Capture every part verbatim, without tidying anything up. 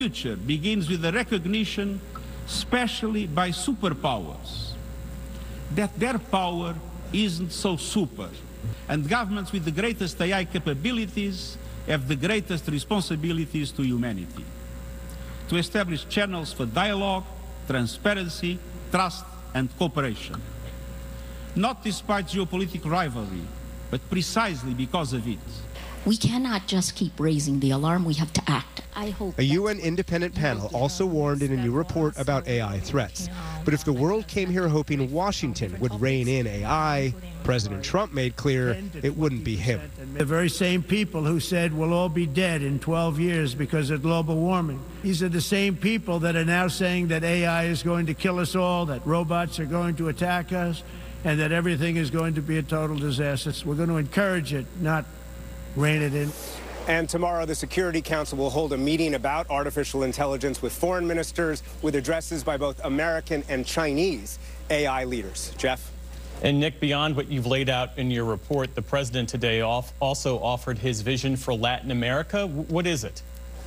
future begins with the recognition, especially by superpowers, that their power isn't so super, and governments with the greatest A I capabilities have the greatest responsibilities to humanity, to establish channels for dialogue, transparency, trust, and cooperation, not despite geopolitical rivalry, but precisely because of it. We cannot just keep raising the alarm. We have to act. I hope a U N independent panel also warned in a new report about A I threats. But if the world came here hoping Washington would rein in A I, President Trump made clear it wouldn't be him. The very same people who said we'll all be dead in twelve years because of global warming. These are the same people that are now saying that A I is going to kill us all, that robots are going to attack us, and that everything is going to be a total disaster. We're going to encourage it, not rein it in. And tomorrow, the Security Council will hold a meeting about artificial intelligence with foreign ministers, with addresses by both American and Chinese A I leaders. Jeff? And Nick, beyond what you've laid out in your report, the president today off also offered his vision for Latin America. What is it?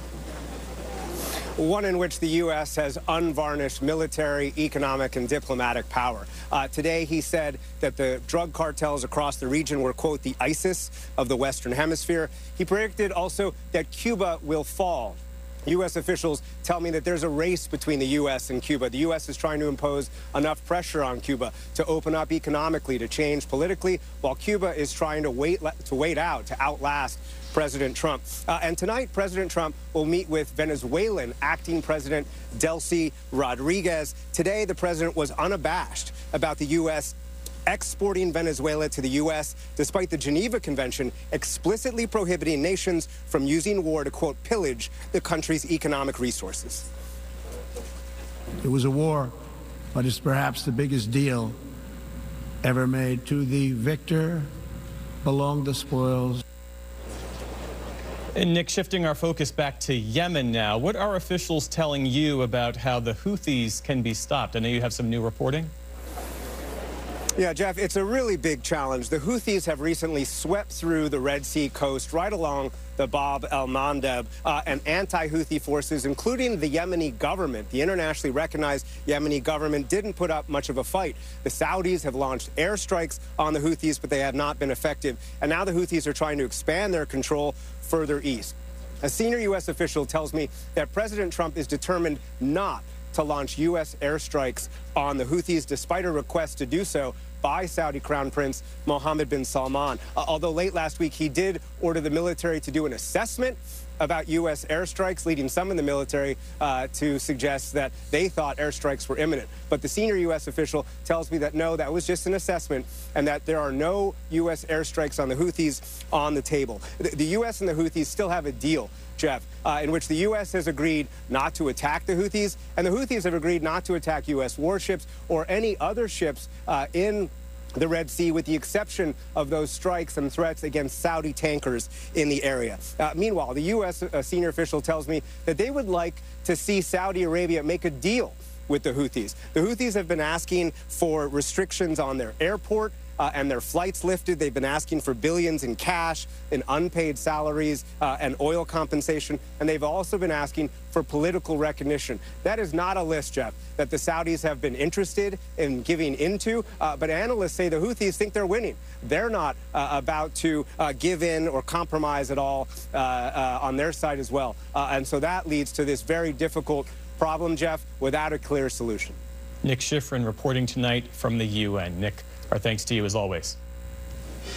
One in which the U S has unvarnished military, economic, and diplomatic power. Uh, today, he said that the drug cartels across the region were, quote, the ISIS of the Western Hemisphere. He predicted also that Cuba will fall. U S officials tell me that there's a race between the U S and Cuba. The U S is trying to impose enough pressure on Cuba to open up economically, to change politically, while Cuba is trying to wait to wait out, to outlast President Trump. Uh, and tonight, President Trump will meet with Venezuelan acting President Delcy Rodriguez. Today, the president was unabashed about the U S exporting Venezuela to the U S, despite the Geneva Convention explicitly prohibiting nations from using war to, quote, pillage the country's economic resources. It was a war, but it's perhaps the biggest deal ever made. To the victor belong the spoils. And Nick, shifting our focus back to Yemen now, what are officials telling you about how the Houthis can be stopped? I know you have some new reporting. Yeah, Jeff, it's a really big challenge. The Houthis have recently swept through the Red Sea coast right along the Bab el-Mandeb, uh, and anti-Houthi forces, including the Yemeni government, the internationally recognized Yemeni government, didn't put up much of a fight. The Saudis have launched airstrikes on the Houthis, but they have not been effective. And now the Houthis are trying to expand their control further east. A senior U S official tells me that President Trump is determined not to launch U S airstrikes on the Houthis, despite a request to do so by Saudi Crown Prince Mohammed bin Salman. Uh, although late last week he did order the military to do an assessment about U S airstrikes, leading some in the military uh, to suggest that they thought airstrikes were imminent. But the senior U S official tells me that no, that was just an assessment, and that there are no U S airstrikes on the Houthis on the table. The, the U S and the Houthis still have a deal, Jeff, uh, in which the U S has agreed not to attack the Houthis, and the Houthis have agreed not to attack U S warships or any other ships uh, in the Red Sea, with the exception of those strikes and threats against Saudi tankers in the area. Uh, meanwhile, the U S uh, senior official tells me that they would like to see Saudi Arabia make a deal with the Houthis. The Houthis have been asking for restrictions on their airport Uh, and their flights lifted. They've been asking for billions in cash, in unpaid salaries, uh, and oil compensation. And they've also been asking for political recognition. That is not a list, Jeff, that the Saudis have been interested in giving into. Uh, but analysts say the Houthis think they're winning. They're not uh, about to uh, give in or compromise at all uh, uh, on their side as well. Uh, and so that leads to this very difficult problem, Jeff, without a clear solution. Nick Schifrin reporting tonight from the U N. Nick, our thanks to you as always.